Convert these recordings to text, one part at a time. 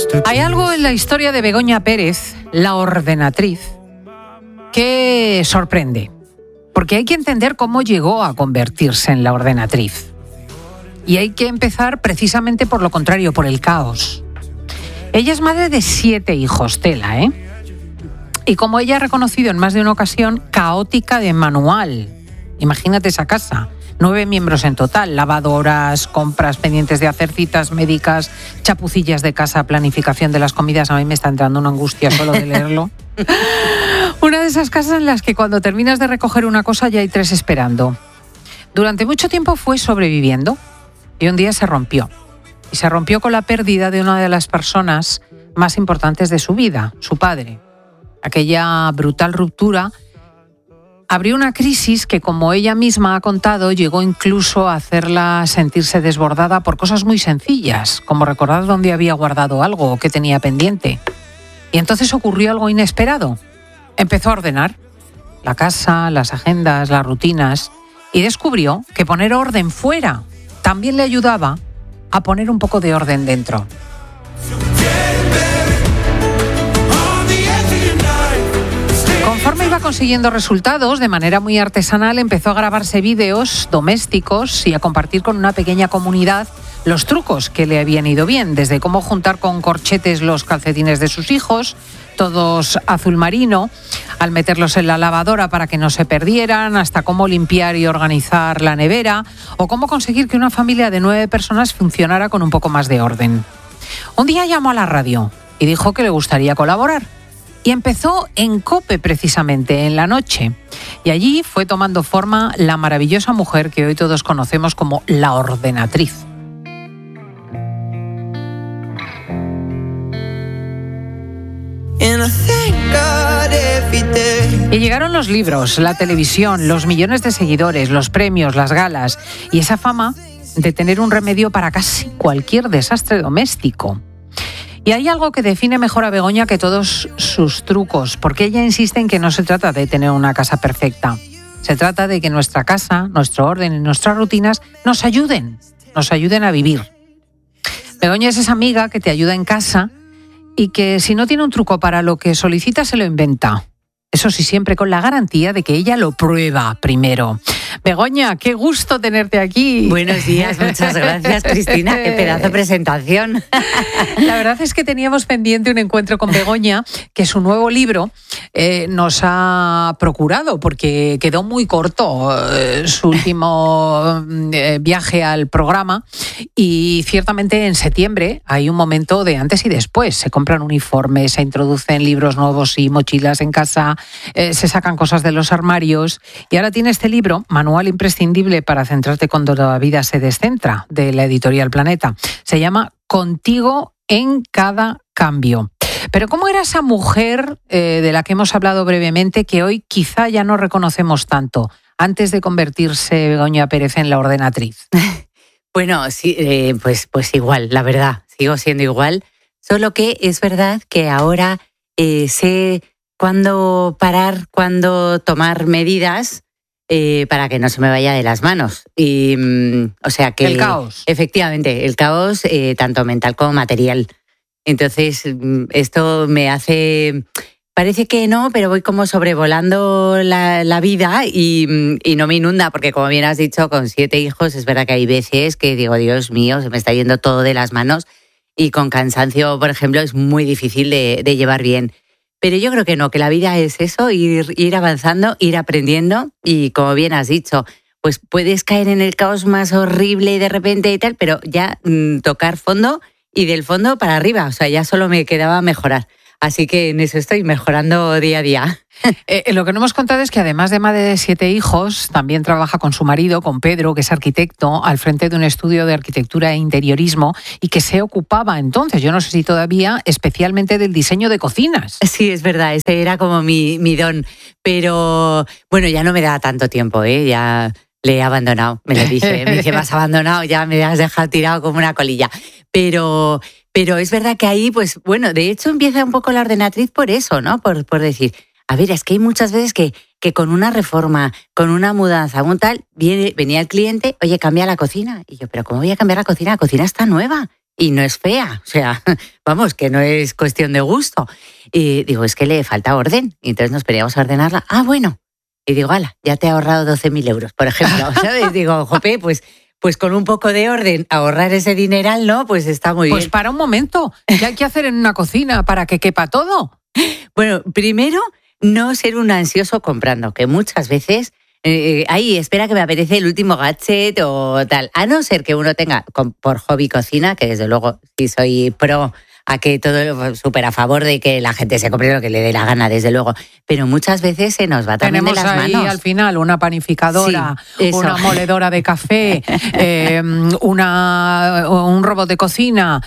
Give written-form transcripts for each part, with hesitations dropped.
Hay algo en la historia de Begoña Pérez, la ordenatriz, que sorprende, porque hay que entender cómo llegó a convertirse en la ordenatriz. Y hay que empezar precisamente por lo contrario, por el caos. Ella es madre de 7 hijos, tela, ¿eh? Y como ella ha reconocido en más de una ocasión, caótica de manual. Imagínate esa casa. 9 miembros en total, lavadoras, compras pendientes de hacer, citas médicas, chapucillas de casa, planificación de las comidas. A mí me está entrando una angustia solo de leerlo. Una de esas casas en las que cuando terminas de recoger una cosa ya hay 3 esperando. Durante mucho tiempo fue sobreviviendo y un día se rompió. Y se rompió con la pérdida de una de las personas más importantes de su vida, su padre. Aquella brutal ruptura abrió una crisis que, como ella misma ha contado, llegó incluso a hacerla sentirse desbordada por cosas muy sencillas, como recordar dónde había guardado algo o qué tenía pendiente. Y entonces ocurrió algo inesperado. Empezó a ordenar la casa, las agendas, las rutinas, y descubrió que poner orden fuera también le ayudaba a poner un poco de orden dentro. Conforme iba consiguiendo resultados, de manera muy artesanal empezó a grabarse vídeos domésticos y a compartir con una pequeña comunidad los trucos que le habían ido bien, desde cómo juntar con corchetes los calcetines de sus hijos, todos azul marino, al meterlos en la lavadora para que no se perdieran, hasta cómo limpiar y organizar la nevera, o cómo conseguir que una familia de 9 personas funcionara con un poco más de orden. Un día llamó a la radio y dijo que le gustaría colaborar. Y empezó en COPE precisamente, en la noche. Y allí fue tomando forma la maravillosa mujer que hoy todos conocemos como la ordenatriz. Y llegaron los libros, la televisión, los millones de seguidores, los premios, las galas y esa fama de tener un remedio para casi cualquier desastre doméstico. Y hay algo que define mejor a Begoña que todos sus trucos, porque ella insiste en que no se trata de tener una casa perfecta. Se trata de que nuestra casa, nuestro orden y nuestras rutinas nos ayuden a vivir. Begoña es esa amiga que te ayuda en casa y que si no tiene un truco para lo que solicita se lo inventa. Eso sí, siempre con la garantía de que ella lo prueba primero. Begoña, qué gusto tenerte aquí. Buenos días, muchas gracias, Cristina. Qué pedazo de presentación. La verdad es que teníamos pendiente un encuentro con Begoña, que su nuevo libro nos ha procurado, porque quedó muy corto su último viaje al programa. Y ciertamente en septiembre hay un momento de antes y después. Se compran uniformes, se introducen libros nuevos y mochilas en casa, se sacan cosas de los armarios. Y ahora tiene este libro, Manual imprescindible para centrarte cuando la vida se descentra, de la editorial Planeta. Se llama Contigo en cada cambio. Pero ¿cómo era esa mujer de la que hemos hablado brevemente, que hoy quizá ya no reconocemos tanto, antes de convertirse Begoña Pérez en la ordenatriz? Bueno, sí, pues igual, la verdad, sigo siendo igual, solo que es verdad que ahora sé cuándo parar, cuándo tomar medidas para que no se me vaya de las manos. Y, o sea que el caos. Efectivamente, el caos tanto mental como material. Entonces, esto me hace... Parece que no, pero voy como sobrevolando la vida y no me inunda, porque como bien has dicho, con 7 hijos, es verdad que hay veces que digo, Dios mío, se me está yendo todo de las manos, y con cansancio, por ejemplo, es muy difícil de llevar bien. Pero yo creo que no, que la vida es eso, ir avanzando, ir aprendiendo, y como bien has dicho, pues puedes caer en el caos más horrible de repente y tal, pero ya tocar fondo y del fondo para arriba, o sea, ya solo me quedaba mejorar. Así que en eso estoy mejorando día a día. Lo que no hemos contado es que además de madre de 7 hijos, también trabaja con su marido, con Pedro, que es arquitecto, al frente de un estudio de arquitectura e interiorismo, y que se ocupaba entonces, yo no sé si todavía, especialmente del diseño de cocinas. Sí, es verdad, ese era como mi don. Pero bueno, ya no me da tanto tiempo, ya le he abandonado. Me lo dije, me has abandonado, ya me has dejado tirado como una colilla. Pero es verdad que ahí, pues bueno, de hecho empieza un poco la ordenatriz por eso, ¿no? Por decir, a ver, es que hay muchas veces que con una reforma, con una mudanza, un tal, venía el cliente, oye, cambia la cocina. Y yo, ¿pero cómo voy a cambiar la cocina? La cocina está nueva. y no es fea, o sea, vamos, que no es cuestión de gusto. Y digo, es que le falta orden, y entonces nos poníamos a ordenarla. Ah, bueno. Y digo, ala, ya te he ahorrado 12.000 euros, por ejemplo, ¿sabes? Digo, jope, pues con un poco de orden, ahorrar ese dineral, ¿no? Pues está muy bien. Pues para un momento, ¿qué hay que hacer en una cocina para que quepa todo? Bueno, primero, no ser un ansioso comprando, que muchas veces, espera que me apetece el último gadget o tal. A no ser que uno tenga, por hobby cocina, que desde luego sí soy pro a que todo súper a favor de que la gente se compre lo que le dé la gana, desde luego. Pero muchas veces se nos va también de las manos. Tenemos ahí al final una panificadora, sí, una moledora de café, un robot de cocina,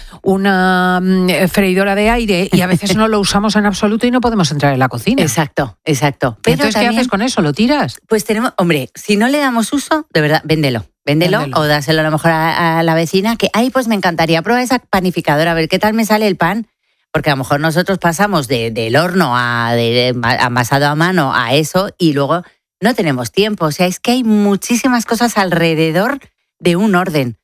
una freidora de aire, y a veces no lo usamos en absoluto y no podemos entrar en la cocina. Exacto. Pero entonces, también, ¿qué haces con eso? ¿Lo tiras? Pues hombre, si no le damos uso, de verdad, véndelo o dáselo a lo mejor a la vecina, que, pues me encantaría probar esa panificadora, a ver qué tal me sale el pan, porque a lo mejor nosotros pasamos del horno de amasado a mano a eso y luego no tenemos tiempo. O sea, es que hay muchísimas cosas alrededor de un orden.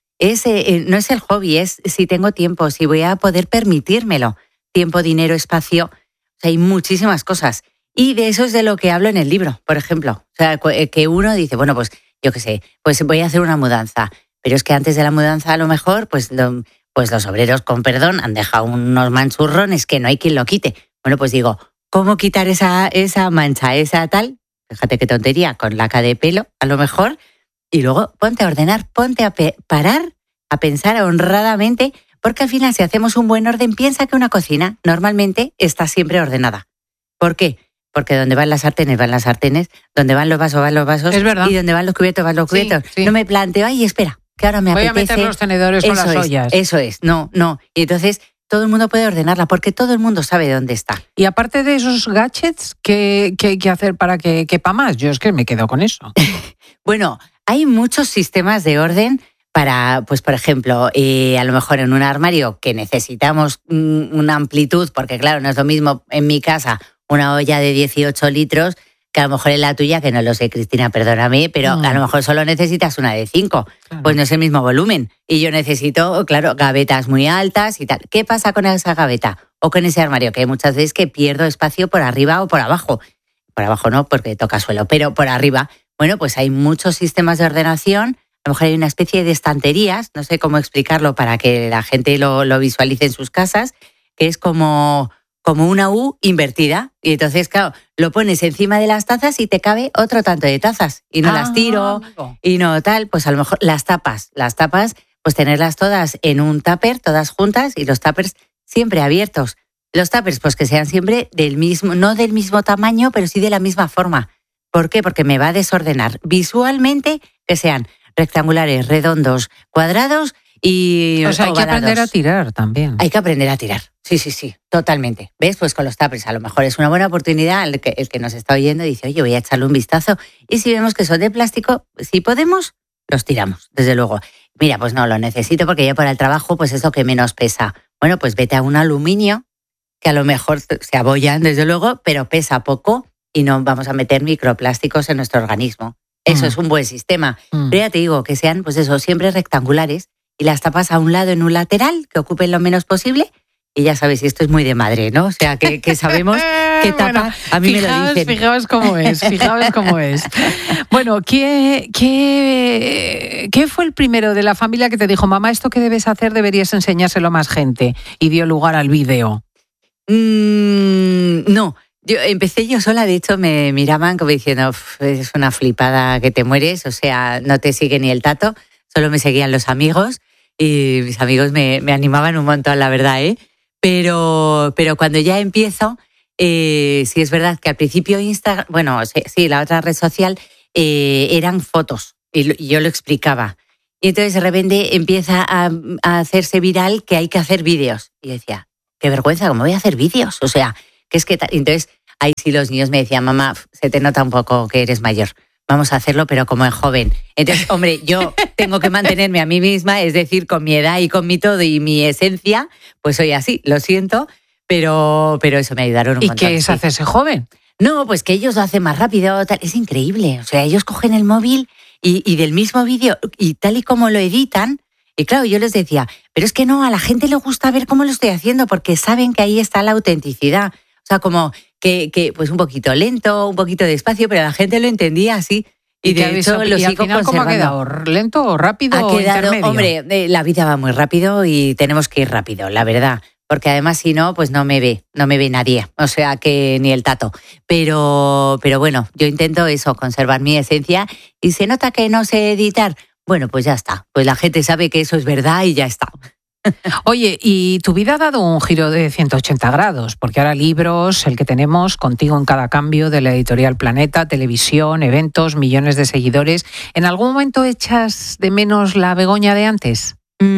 No es el hobby, es si tengo tiempo, si voy a poder permitírmelo. Tiempo, dinero, espacio, o sea, hay muchísimas cosas. Y de eso es de lo que hablo en el libro, por ejemplo. O sea, que uno dice, bueno, pues yo qué sé, pues voy a hacer una mudanza. Pero es que antes de la mudanza a lo mejor, pues los obreros, con perdón, han dejado unos manchurrones que no hay quien lo quite. Bueno, pues digo, ¿cómo quitar esa mancha, esa tal? Fíjate qué tontería, con laca de pelo, a lo mejor. Y luego ponte a ordenar, ponte a parar, a pensar honradamente, porque al final si hacemos un buen orden, piensa que una cocina normalmente está siempre ordenada. ¿Por qué? Porque donde van las sartenes, donde van los vasos, es verdad. Y donde van los cubiertos, Sí. No me planteo, espera, que ahora me apetece. Voy a meter los tenedores con las ollas. Eso es, no. Y entonces todo el mundo puede ordenarla, porque todo el mundo sabe dónde está. Y aparte de esos gadgets, ¿qué hay que hacer para que quepa más? Yo es que me quedo con eso. Bueno, hay muchos sistemas de orden para, pues por ejemplo, a lo mejor en un armario que necesitamos una amplitud, porque claro, no es lo mismo en mi casa una olla de 18 litros que a lo mejor en la tuya, que no lo sé, Cristina, perdóname, pero a lo mejor solo necesitas una de 5, claro. Pues no es el mismo volumen. Y yo necesito, claro, gavetas muy altas y tal. ¿Qué pasa con esa gaveta o con ese armario? Que hay muchas veces que pierdo espacio por arriba o por abajo. Por abajo no, porque toca suelo, pero por arriba. Bueno, pues hay muchos sistemas de ordenación. A lo mejor hay una especie de estanterías, no sé cómo explicarlo para que la gente lo visualice en sus casas, que es como una U invertida. Y entonces, claro, lo pones encima de las tazas y te cabe otro tanto de tazas. Y no las tiro, y no tal. Pues a lo mejor las tapas, pues tenerlas todas en un tupper, todas juntas, y los tuppers siempre abiertos. Los tuppers, pues que sean siempre no del mismo tamaño, pero sí de la misma forma. ¿Por qué? Porque me va a desordenar visualmente, que sean rectangulares, redondos, cuadrados y o sea, hay ovalados. Que aprender a tirar también. Hay que aprender a tirar. Sí, totalmente. ¿Ves? Pues con los tuppers a lo mejor es una buena oportunidad. El que nos está oyendo dice, oye, voy a echarle un vistazo. Y si vemos que son de plástico, si podemos, los tiramos, desde luego. Mira, pues no, lo necesito porque ya para el trabajo pues es lo que menos pesa. Bueno, pues vete a un aluminio, que a lo mejor se abollan, desde luego, pero pesa poco y no vamos a meter microplásticos en nuestro organismo. Eso es un buen sistema. Pero ya te digo, que sean, pues eso, siempre rectangulares y las tapas a un lado en un lateral, que ocupen lo menos posible. Y ya sabéis, esto es muy de madre, ¿no? O sea, que sabemos qué tapa. Bueno, a mí me lo dicen. Fijaos cómo es. Bueno, ¿qué fue el primero de la familia que te dijo, mamá, esto que debes hacer deberías enseñárselo a más gente? Y dio lugar al vídeo. No. Empecé yo sola, de hecho me miraban como diciendo, es una flipada que te mueres, o sea, no te sigue ni el tato, solo me seguían los amigos y mis amigos me animaban un montón, la verdad, ¿eh? Pero cuando ya empiezo, sí es verdad que al principio Instagram, bueno, sí, la otra red social, eran fotos y yo lo explicaba. Y entonces de repente empieza a hacerse viral que hay que hacer vídeos. Y yo decía, qué vergüenza, ¿cómo voy a hacer vídeos? O sea, que es que entonces ahí sí los niños me decían, mamá, se te nota un poco que eres mayor, vamos a hacerlo pero como en joven. Entonces, hombre, yo tengo que mantenerme a mí misma, es decir, con mi edad y con mi todo y mi esencia, pues soy así, lo siento, pero eso me ayudaron un montón. ¿Y qué es hacerse joven? No, pues que ellos lo hacen más rápido, tal. Es increíble, o sea, ellos cogen el móvil y del mismo vídeo y tal y como lo editan, Y claro, yo les decía, pero es que no, a la gente le gusta ver cómo lo estoy haciendo porque saben que ahí está la autenticidad. O sea, como que pues un poquito lento, un poquito despacio, pero la gente lo entendía así. Y de hecho lo sigo al final, ¿cómo ha quedado? ¿Lento o rápido o intermedio? Hombre, la vida va muy rápido y tenemos que ir rápido, la verdad. Porque además, si no, pues no me ve nadie. O sea, que ni el tato. Pero bueno, yo intento eso, conservar mi esencia. Y se nota que no sé editar. Bueno, pues ya está. Pues la gente sabe que eso es verdad y ya está. Oye, y tu vida ha dado un giro de 180 grados, porque ahora libros, el que tenemos, Contigo en cada cambio, de la editorial Planeta, televisión, eventos, millones de seguidores. ¿En algún momento echas de menos la Begoña de antes?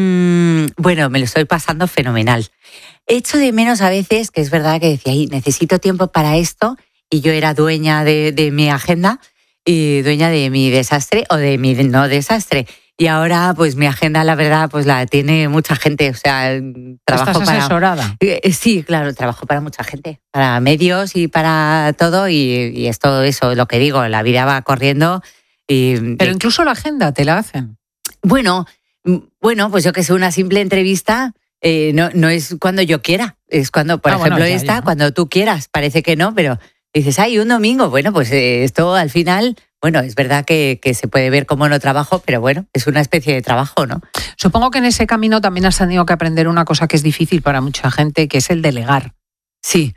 Bueno, me lo estoy pasando fenomenal. Echo de menos a veces, que es verdad que decía, necesito tiempo para esto, y yo era dueña de mi agenda y dueña de mi desastre o de mi no desastre. Y ahora, pues mi agenda, la verdad, pues la tiene mucha gente. O sea, trabajo ¿Estás asesorada? Sí, claro, trabajo para mucha gente, para medios y para todo. Y es todo eso, lo que digo, la vida va corriendo. Pero incluso la agenda te la hacen. Bueno, pues yo que sé, una simple entrevista no es cuando yo quiera. Es cuando, por ejemplo, bueno, ya. Cuando tú quieras. Parece que no, pero dices, un domingo. Bueno, pues esto al final... Bueno, es verdad que se puede ver como no trabajo, pero bueno, es una especie de trabajo, ¿no? Supongo que en ese camino también has tenido que aprender una cosa que es difícil para mucha gente, que es el delegar. Sí.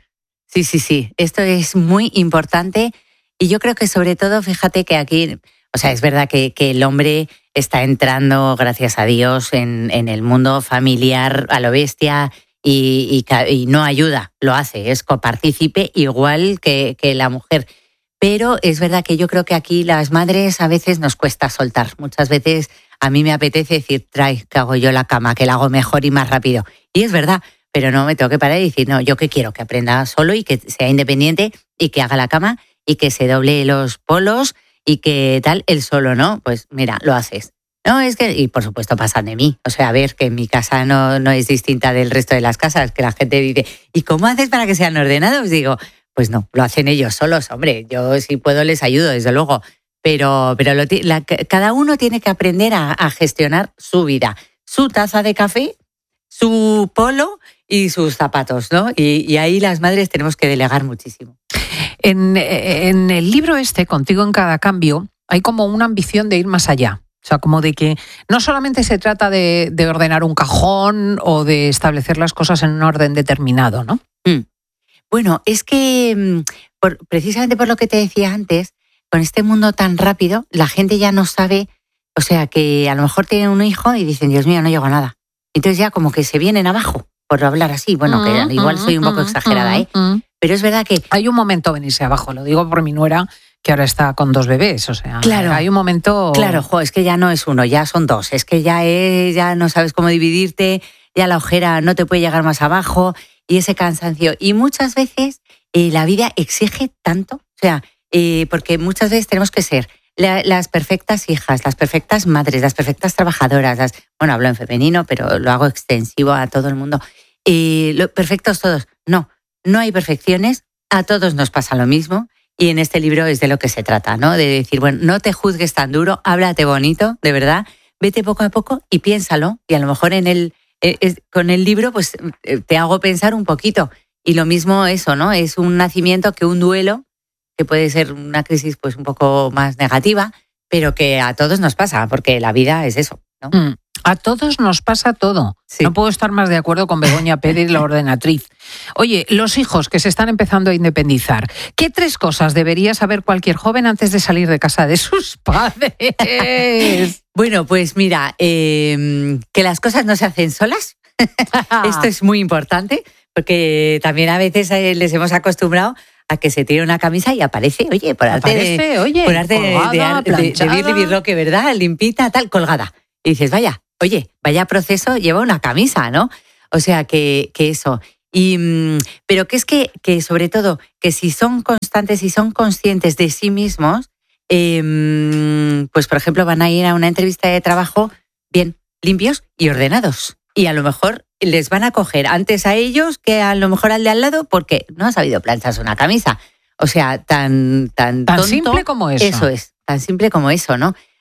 Esto es muy importante y yo creo que sobre todo, fíjate que aquí, o sea, es verdad que el hombre está entrando, gracias a Dios, en el mundo familiar a lo bestia y no ayuda, lo hace, es copartícipe igual que la mujer. Pero es verdad que yo creo que aquí las madres a veces nos cuesta soltar. Muchas veces a mí me apetece decir, que hago yo la cama, que la hago mejor y más rápido. Y es verdad, pero no me tengo que parar y decir, no, yo que quiero que aprenda solo y que sea independiente y que haga la cama y que se doble los polos y que tal, él solo, ¿no? Pues mira, lo haces. No, es que, y por supuesto pasan de mí. O sea, a ver, que mi casa no es distinta del resto de las casas, que la gente dice, ¿y cómo haces para que sean ordenados? Digo, pues no, lo hacen ellos solos, hombre. Yo si puedo les ayudo, desde luego. Pero cada uno tiene que aprender a gestionar su vida. Su taza de café, su polo y sus zapatos, ¿no? Y ahí las madres tenemos que delegar muchísimo. En el libro Contigo en cada cambio, hay como una ambición de ir más allá. O sea, como de que no solamente se trata de ordenar un cajón o de establecer las cosas en un orden determinado, ¿no? Bueno, es que precisamente por lo que te decía antes, con este mundo tan rápido, la gente ya no sabe, o sea, que a lo mejor tienen un hijo y dicen, Dios mío, no llego a nada. Entonces ya como que se vienen abajo, por hablar así. Bueno, que igual soy un poco exagerada, pero es verdad que... Hay un momento venirse abajo, lo digo por mi nuera, que ahora está con 2 bebés, o sea, claro, hay un momento... Claro, es que ya no es uno, ya son 2, es que ya no sabes cómo dividirte, ya la ojera no te puede llegar más abajo y ese cansancio. Y muchas veces la vida exige tanto, o sea, porque muchas veces tenemos que ser las perfectas hijas, las perfectas madres, las perfectas trabajadoras, bueno, hablo en femenino, pero lo hago extensivo a todo el mundo. Perfectos todos, no hay perfecciones, a todos nos pasa lo mismo. Y en este libro es de lo que se trata, ¿no? De decir, bueno, no te juzgues tan duro, háblate bonito, de verdad, vete poco a poco y piénsalo. Y a lo mejor con el libro pues te hago pensar un poquito. Y lo mismo eso, ¿no? Es un nacimiento que un duelo, que puede ser una crisis pues un poco más negativa, pero que a todos nos pasa, porque la vida es eso, ¿no? A todos nos pasa todo. Sí. No puedo estar más de acuerdo con Begoña Pérez, la ordenatriz. Oye, los hijos que se están empezando a independizar, ¿qué 3 cosas debería saber cualquier joven antes de salir de casa de sus padres? Bueno, pues mira, que las cosas no se hacen solas. Esto es muy importante, porque también a veces les hemos acostumbrado a que se tire una camisa y aparece, oye, por arte de Birli Birroque, ¿verdad? Limpita, tal, colgada. Y dices, vaya proceso lleva una camisa, ¿no? O sea, que eso. Pero que es que sobre todo, que si son constantes y son conscientes de sí mismos, pues por ejemplo van a ir a una entrevista de trabajo bien limpios y ordenados. Y a lo mejor les van a coger antes a ellos que a lo mejor al de al lado porque no ha sabido plancharse una camisa. O sea, tan tonto, simple como eso. Eso es, tan simple como eso, ¿no?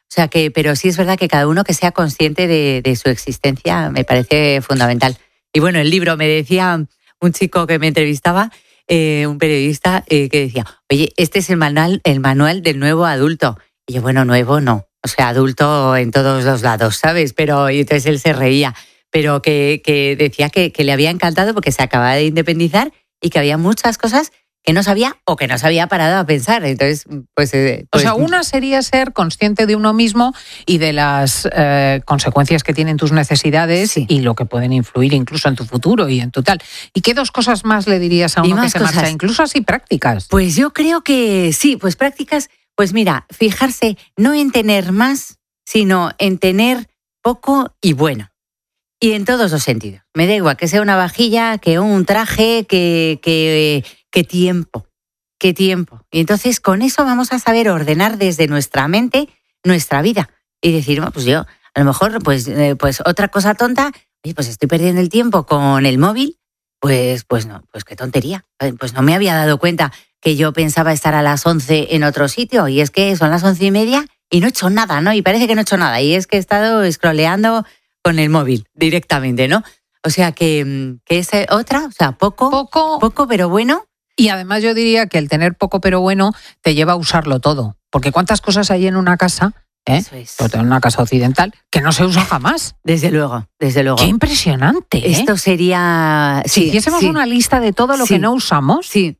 sea que, pero sí es verdad que cada uno que sea consciente de su existencia me parece fundamental. Y bueno, el libro, me decía un chico que me entrevistaba, un periodista, que decía, oye, este es el manual del nuevo adulto. Y yo, bueno, nuevo no, o sea, adulto en todos los lados, ¿sabes? Pero, y entonces él se reía, pero que decía que le había encantado porque se acababa de independizar y que había muchas cosas que no sabía o que no se había parado a pensar. Entonces, pues o sea, una sería ser consciente de uno mismo y de las consecuencias que tienen tus necesidades, sí, y lo que pueden influir incluso en tu futuro y en tu tal. ¿Y qué 2 cosas más le dirías a uno que se marcha? Incluso así prácticas. Pues yo creo que sí, pues prácticas, pues mira, fijarse no en tener más, sino en tener poco y bueno. Y en todos los sentidos. Me da igual que sea una vajilla, que un traje, ¿Qué tiempo? ¿Qué tiempo? Y entonces con eso vamos a saber ordenar desde nuestra mente nuestra vida. Y decir, bueno, pues yo, a lo mejor, pues otra cosa tonta, oye, pues estoy perdiendo el tiempo con el móvil, pues no, pues qué tontería. Pues no me había dado cuenta que yo pensaba estar a las 11 en otro sitio, y es que son las 11:30 y no he hecho nada, ¿no? Y parece que no he hecho nada, y es que he estado scrolleando con el móvil directamente, ¿no? O sea que es otra, o sea, poco, pero bueno. Y además yo diría que el tener poco pero bueno te lleva a usarlo todo. Porque ¿cuántas cosas hay en una casa, sobre todo en una casa occidental, que no se usa jamás? Desde luego. ¡Qué impresionante! Esto sería... Si hiciésemos una lista de todo lo que no usamos. Sí.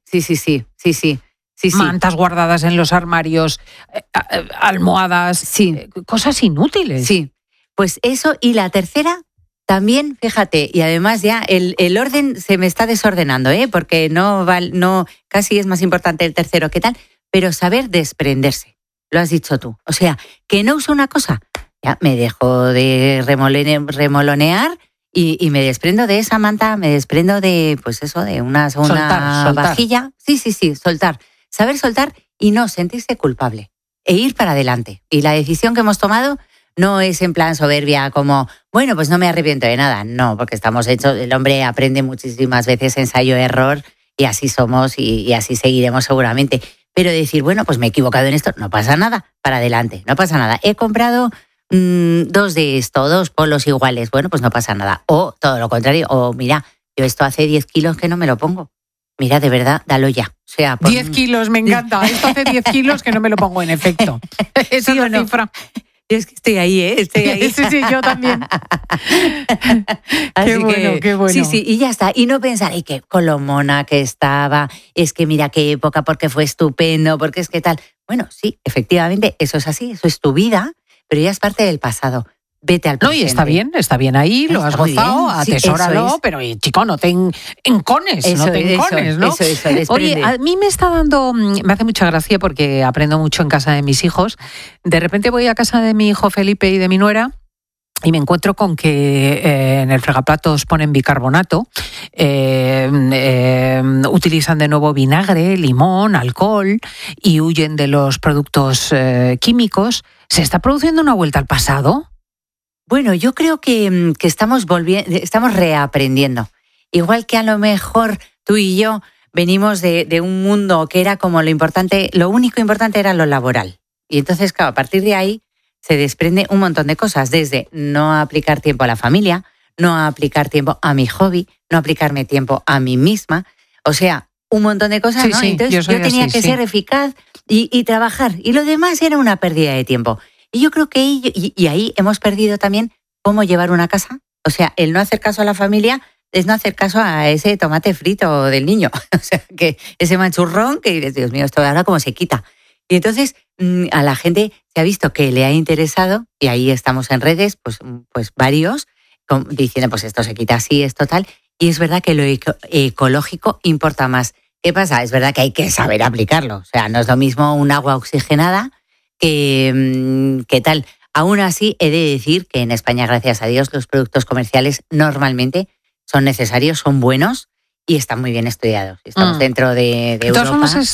Mantas guardadas en los armarios, almohadas, cosas inútiles. Sí, pues eso. Y la tercera... También, fíjate, y además ya el orden se me está desordenando, porque no casi es más importante el tercero que tal, pero saber desprenderse, lo has dicho tú. O sea, que no uso una cosa, ya me dejo de remolonear y me desprendo de esa manta, me desprendo de, pues eso, de una segunda vajilla. Sí, soltar. Saber soltar y no sentirse culpable e ir para adelante. Y la decisión que hemos tomado no es en plan soberbia como, bueno, pues no me arrepiento de nada. No, porque estamos hechos, el hombre aprende muchísimas veces ensayo-error y así somos y así seguiremos seguramente. Pero decir, bueno, pues me he equivocado en esto, no pasa nada, para adelante, no pasa nada. He comprado 2 de esto, 2 polos iguales, bueno, pues no pasa nada. O todo lo contrario, o mira, yo esto hace 10 kilos que no me lo pongo. Mira, de verdad, dalo ya. O sea, 10 kilos, me encanta. Esto hace 10 kilos que no me lo pongo, en efecto. Esa es la cifra. Yo es que estoy ahí, estoy ahí. Sí, yo también. Qué bueno. Sí, y ya está. Y no pensar, ay, que con lo mona que estaba, es que mira qué época, porque fue estupendo, porque es que tal. Bueno, sí, efectivamente, eso es así, eso es tu vida, pero ya es parte del pasado. Vete al presente. No, y está bien ahí, lo has gozado, atesóralo, sí, pero chico, no te encones, ¿no? Eso, oye, a mí me hace mucha gracia porque aprendo mucho en casa de mis hijos. De repente voy a casa de mi hijo Felipe y de mi nuera y me encuentro con que en el fregaplatos ponen bicarbonato, utilizan de nuevo vinagre, limón, alcohol y huyen de los productos químicos. ¿Se está produciendo una vuelta al pasado? Bueno, yo creo que estamos reaprendiendo. Igual que a lo mejor tú y yo venimos de un mundo que era como lo único importante era lo laboral. Y entonces, claro, a partir de ahí se desprende un montón de cosas, desde no aplicar tiempo a la familia, no aplicar tiempo a mi hobby, no aplicarme tiempo a mí misma. O sea, un montón de cosas, ¿no? Entonces yo tenía que ser eficaz y trabajar. Y lo demás era una pérdida de tiempo. Y yo creo que ahí hemos perdido también cómo llevar una casa. O sea, el no hacer caso a la familia es no hacer caso a ese tomate frito del niño. O sea, que ese manchurrón que dices, Dios mío, esto ahora cómo se quita. Y entonces a la gente se ha visto que le ha interesado, y ahí estamos en redes, pues varios, diciendo, pues esto se quita así, esto tal. Y es verdad que lo ecológico importa más. ¿Qué pasa? Es verdad que hay que saber aplicarlo. O sea, no es lo mismo un agua oxigenada que tal. Aún así, he de decir que en España, gracias a Dios, los productos comerciales normalmente son necesarios, son buenos y están muy bien estudiados. Estamos dentro de Europa. De todas formas,